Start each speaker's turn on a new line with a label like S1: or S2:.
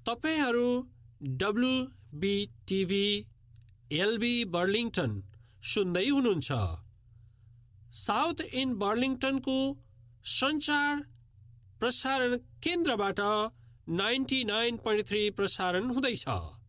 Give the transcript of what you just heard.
S1: तपाईहरू WBTV LB बर्लिङटन सुन्दै हुनुहुन्छ। साउथ इन बर्लिङटनको सञ्चार प्रसारण केन्द्रबाट 99.3 प्रसारण हुँदैछ।